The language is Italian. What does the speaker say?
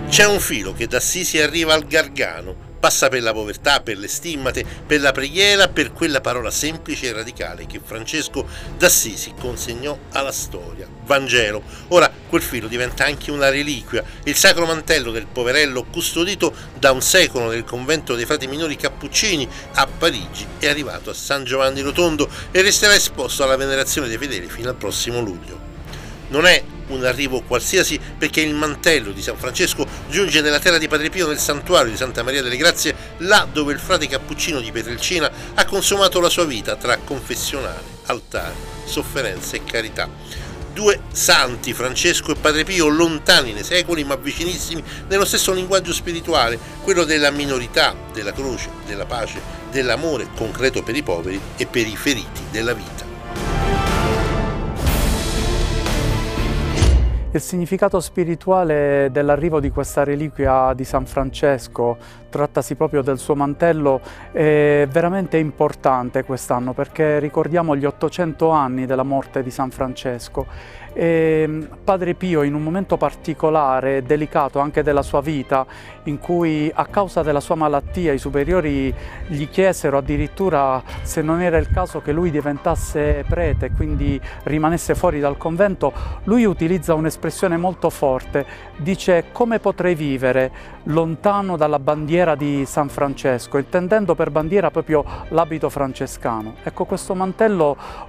C'è un filo che da Assisi arriva al Gargano, passa per la povertà, per le stimmate, per la preghiera, per quella parola semplice e radicale che Francesco d'Assisi consegnò alla storia, Vangelo. Ora quel filo diventa anche una reliquia, il sacro mantello del poverello custodito da un secolo nel convento dei frati minori cappuccini a Parigi è arrivato a San Giovanni Rotondo e resterà esposto alla venerazione dei fedeli fino al prossimo luglio. Non è un arrivo qualsiasi, perché il mantello di San Francesco giunge nella terra di Padre Pio, nel santuario di Santa Maria delle Grazie, là dove il frate cappuccino di Petrelcina ha consumato la sua vita tra confessionale, altare, sofferenza e carità. Due santi, Francesco e Padre Pio, lontani nei secoli ma vicinissimi nello stesso linguaggio spirituale, quello della minorità, della croce, della pace, dell'amore concreto per i poveri e per i feriti della vita. Il significato spirituale dell'arrivo di questa reliquia di San Francesco, trattasi proprio del suo mantello, è veramente importante quest'anno, perché ricordiamo gli 800 anni della morte di San Francesco. E Padre Pio, in un momento particolare e delicato anche della sua vita, in cui a causa della sua malattia i superiori gli chiesero addirittura se non era il caso che lui diventasse prete e quindi rimanesse fuori dal convento, lui utilizza un'espressione molto forte, dice: come potrei vivere lontano dalla bandiera di San Francesco, intendendo per bandiera proprio l'abito francescano. Ecco, questo mantello